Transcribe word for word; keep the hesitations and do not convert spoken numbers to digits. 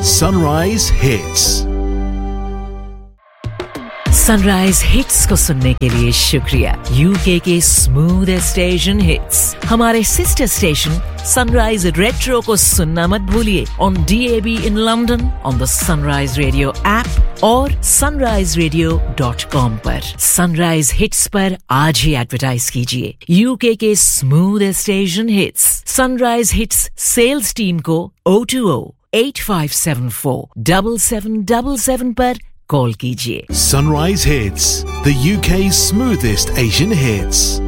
Sunrise Hits. Sunrise hits को सुनने के लिए शुक्रिया यूके के स्मूथेस्ट स्टेशन हिट्स हमारे सिस्टर स्टेशन सनराइज रेट्रो को सुनना मत भूलिए on D A be in London on the sunrise radio app और सनराइज रेडियो डॉट कॉम पर सनराइज हिट्स पर आज ही एडवर्टाइज कीजिए यूके के smoothest station hits sunrise hits sales team को O two O eight five seven four seven seven seven seven पर call कीजिए Sunrise Hits, the U K's smoothest Asian hits.